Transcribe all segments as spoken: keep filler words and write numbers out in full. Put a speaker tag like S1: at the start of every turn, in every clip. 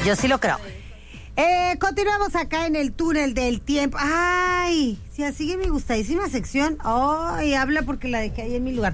S1: yo sí lo creo. Eh, continuamos acá en el túnel del tiempo. Ay, si así sigue mi gustadísima sección. Ay, habla porque la dejé ahí en mi lugar.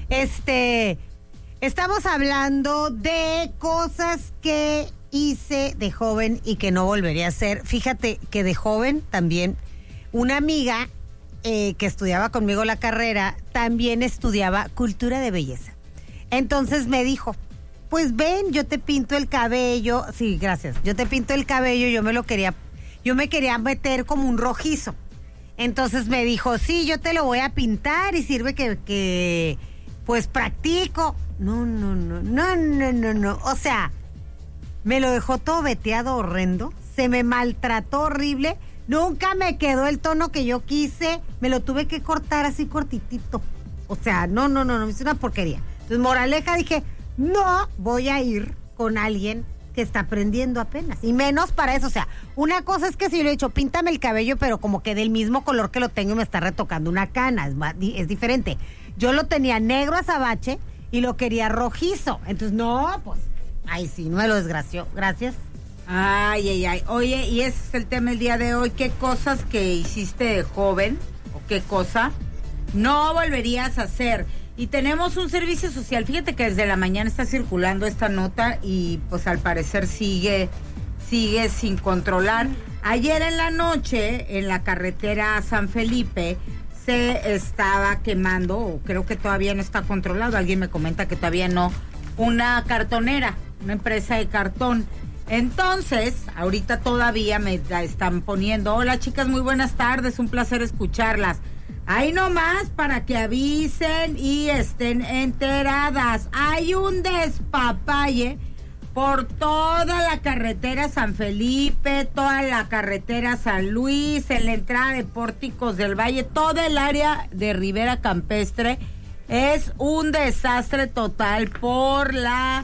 S1: Este, estamos hablando de cosas que hice de joven y que no volvería a hacer. Fíjate que de joven también una amiga eh, que estudiaba conmigo la carrera también estudiaba cultura de belleza. Entonces me dijo, pues ven, yo te pinto el cabello. Sí, gracias. Yo te pinto el cabello, yo me lo quería, yo me quería meter como un rojizo. Entonces me dijo, sí, yo te lo voy a pintar y sirve que, que pues practico. No, no, no, no, no, no, no. O sea, me lo dejó todo veteado horrendo, se me maltrató horrible, nunca me quedó el tono que yo quise, me lo tuve que cortar así cortitito. O sea, no, no, no, no, es una porquería. Entonces, moraleja, dije, no voy a ir con alguien que está aprendiendo apenas, y menos para eso. O sea, una cosa es que si yo le he dicho, píntame el cabello, pero como que del mismo color que lo tengo y me está retocando una cana, es, más, es diferente. Yo lo tenía negro azabache y lo quería rojizo, entonces no, pues, ay sí, no me lo desgració, gracias.
S2: Ay, ay, ay, oye, y ese es el tema el día de hoy, ¿qué cosas que hiciste de joven, o qué cosa no volverías a hacer? Y tenemos un servicio social, fíjate que desde la mañana está circulando esta nota y pues al parecer sigue, sigue sin controlar. Ayer en la noche, en la carretera San Felipe, se estaba quemando, o creo que todavía no está controlado, alguien me comenta que todavía no, una cartonera, una empresa de cartón. Entonces, ahorita todavía me la están poniendo, hola chicas, muy buenas tardes, un placer escucharlas. Ahí nomás para que avisen y estén enteradas. Hay un despapalle por toda la carretera San Felipe, toda la carretera San Luis, en la entrada de Pórticos del Valle, todo el área de Ribera Campestre. Es un desastre total por la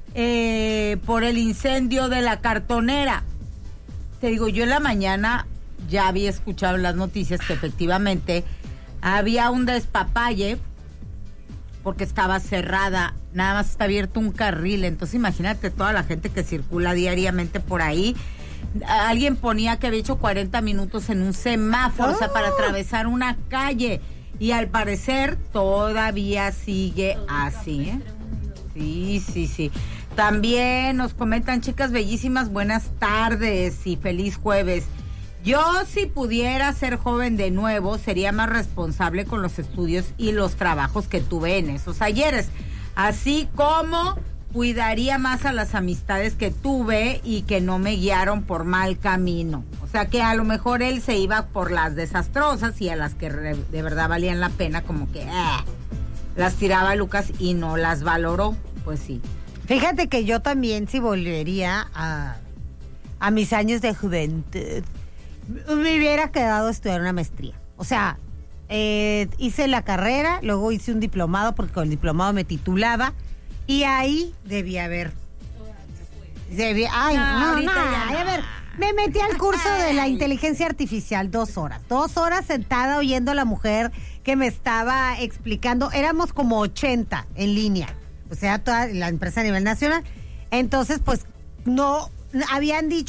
S2: eh, por el incendio de la cartonera. Te digo, yo en la mañana ya había escuchado en las noticias que efectivamente había un despapalle porque estaba cerrada, nada más está abierto un carril. Entonces imagínate toda la gente que circula diariamente por ahí. Alguien ponía que había hecho cuarenta minutos en un semáforo, oh. o sea, para atravesar una calle, y al parecer todavía sigue así, ¿eh? Sí, sí, sí. También nos comentan, chicas bellísimas, buenas tardes y feliz jueves. Yo, si pudiera ser joven de nuevo, sería más responsable con los estudios y los trabajos que tuve en esos ayeres, así como cuidaría más a las amistades que tuve y que no me guiaron por mal camino. O sea, que a lo mejor él se iba por las desastrosas y a las que re, de verdad valían la pena, como que eh, las tiraba Lucas y no las valoró. Pues sí.
S1: Fíjate que yo también, si volvería a, a mis años de juventud, me hubiera quedado a estudiar una maestría. O sea, eh, hice la carrera, luego hice un diplomado porque con el diplomado me titulaba y ahí debía haber. Debía, ay, no, no, no, a ver, me metí al curso de la inteligencia artificial dos horas. Dos horas sentada oyendo a la mujer que me estaba explicando. Éramos como ochenta en línea, o sea, toda la empresa a nivel nacional. Entonces, pues, no, habían dicho